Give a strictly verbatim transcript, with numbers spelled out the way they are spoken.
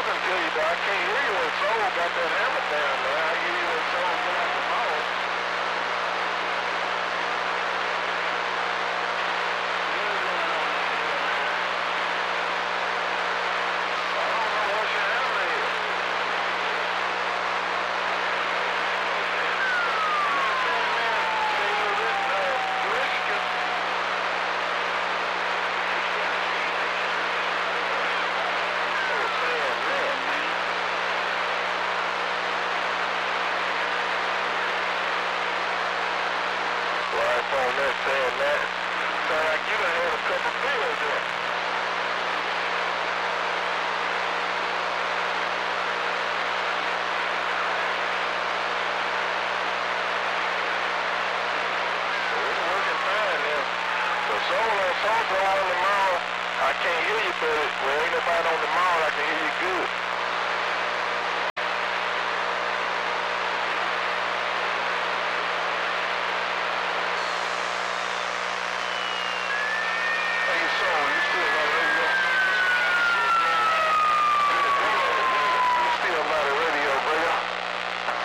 talking to you, but I can't hear you when Soul got that hammer down there. I hear you when Soul get out the mouth. On that saying that. Sound like you done had a couple pills there. Well, it's working fine now. So Soul on Soul on the mall, I can't hear you, but well, ain't nobody on the mall, I can hear you good.